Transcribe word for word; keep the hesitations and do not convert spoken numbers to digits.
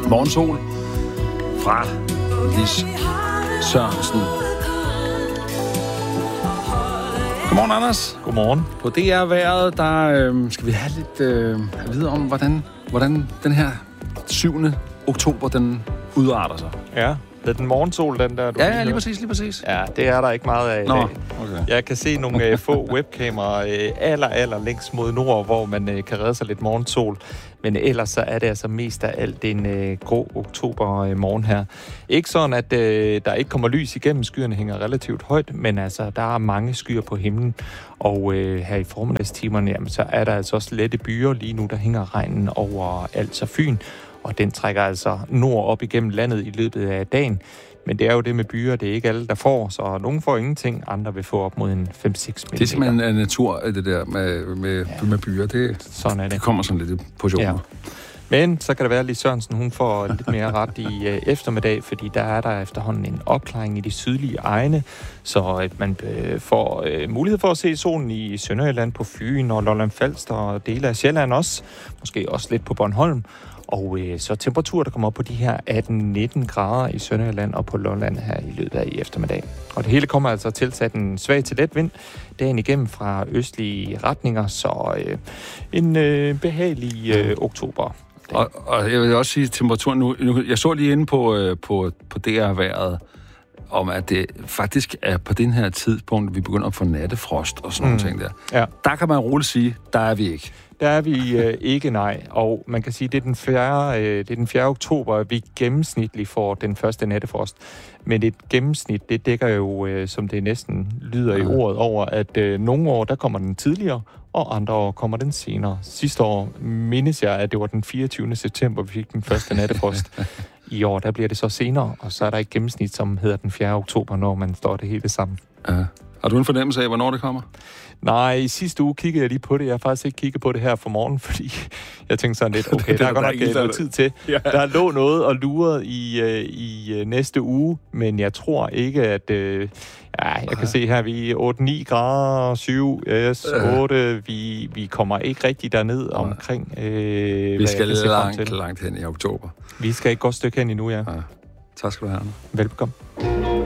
Morgensol fra Lis Sørensen. Godmorgen, Anders. Godmorgen. På D R-vejret, der øh, skal vi have lidt øh, at vide om, hvordan, hvordan den her syvende oktober, den udarter sig. Ja, det er den morgensol, den der, du Ja, ja, lige præcis, lige præcis. Ja, det er der ikke meget af i Nå, dag. okay. Jeg kan se nogle øh, få webkameraer øh, aller, aller længst mod nord, hvor man øh, kan redde sig lidt morgensol. Men ellers så er det altså mest af alt en øh, grå oktobermorgen her. Ikke sådan, at øh, der ikke kommer lys igennem. Skyerne hænger relativt højt, men altså, der er mange skyer på himlen. Og øh, her i formiddagstimerne, jamen, så er der altså også lette byer. Lige nu, der hænger regnen over Als og Fyn. Og den trækker altså nord op igennem landet i løbet af dagen. Men det er jo det med byer, det er ikke alle, der får. Så nogen får ingenting, andre vil få op mod en fem til seks millimeter. Det er simpelthen en natur, det der med, med, ja. med byer. Det, sådan er det. Det kommer sådan lidt på jorden. Ja. Men så kan det være, at Lis Sørensen hun får lidt mere ret i øh, eftermiddag, fordi der er der efterhånden en opklaring i de sydlige egne, så at man øh, får øh, mulighed for at se solen i Sønderjylland, på Fyn og Lolland Falster og dele af Sjælland også. Måske også lidt på Bornholm. Og øh, så temperatur, der kommer op på de her atten nitten grader i Sønderjylland og på Lolland her i løbet af i eftermiddag. Og det hele kommer altså tilsat en svag til let vind dagen igennem fra østlige retninger, så øh, en øh, behagelig øh, oktober. Og, og jeg vil også sige, at temperaturen nu, nu... Jeg så lige inde på, øh, på, på D R-vejret, om at det faktisk er på den her tidspunkt, vi begynder at få nattefrost og sådan mm. nogle ting der. Ja. Der kan man roligt sige, der er vi ikke. Der er vi øh, ikke, nej. Og man kan sige, det er den fjerde, øh, det er den fjerde oktober, at vi gennemsnitligt får den første nattefrost. Men et gennemsnit, det dækker jo, øh, som det næsten lyder i ordet, over, at øh, nogle år, der kommer den tidligere, og andre år kommer den senere. Sidste år mindes jeg, at det var den fireogtyvende september, vi fik den første nattefrost. I år, der bliver det så senere, og så er der et gennemsnit, som hedder den fjerde oktober, når man står det hele sammen. Ja. Har du en fornemmelse af, hvornår det kommer? Nej, i sidste uge kiggede jeg lige på det. Jeg har faktisk ikke kigget på det her for morgen, fordi jeg tænkte sådan lidt, okay, der er godt nok noget tid til. Ja. Der lå noget og lurede i, uh, i uh, næste uge, men jeg tror ikke, at... Uh, ja, jeg kan se her, vi er otte ni grader, syv, yes, otte. Vi, vi kommer ikke rigtig derned omkring... Uh, vi skal langt, langt hen i oktober. Vi skal et godt stykke hen endnu, ja. ja. Tak skal du have. Velbekomme.